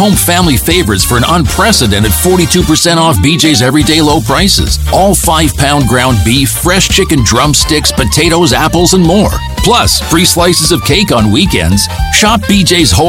home family favorites for an unprecedented 42% off BJ's everyday low prices. All 5-pound ground beef, fresh chicken drumsticks, potatoes, apples, and more. Plus, free slices of cake on weekends. Shop BJ's whole